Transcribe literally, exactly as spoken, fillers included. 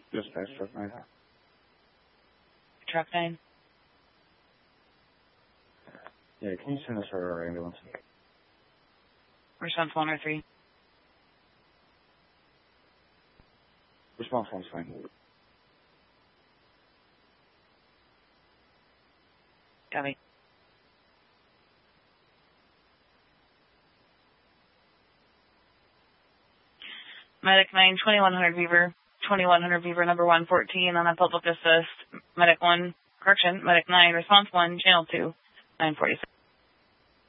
Dispatch, truck nine. Truck nine. Yeah, can you send us our ambulance? Response one or three. Response one's fine. Copy. Medic nine, twenty-one hundred Beaver, twenty-one hundred Beaver, number one fourteen on a public assist. Medic one, correction, Medic nine, response one, channel two, nine forty-six.